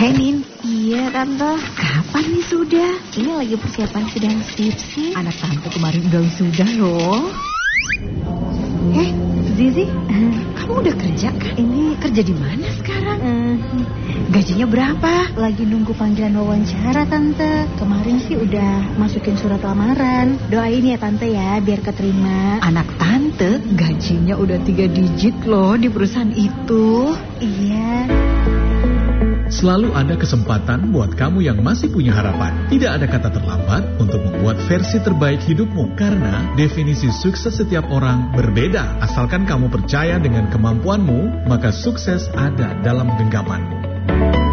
Hai Nin. Iya Tante. Kapan nih sudah? Ini lagi persiapan sidang skripsi. Anak Tante kemarin udah wisuda loh. Zizi, kamu udah kerja kan? Ini Kerja di mana sekarang? Gajinya berapa? lagi nunggu panggilan wawancara Tante. Kemarin sih udah masukin surat lamaran. Doain ya Tante ya biar keterima. Anak Tante gajinya udah 3 digit loh di perusahaan itu. Iya. Selalu ada kesempatan buat kamu yang masih punya harapan. Tidak ada kata terlambat untuk membuat versi terbaik hidupmu. Karena definisi sukses setiap orang berbeda. Asalkan kamu percaya dengan kemampuanmu, maka sukses ada dalam genggamanmu.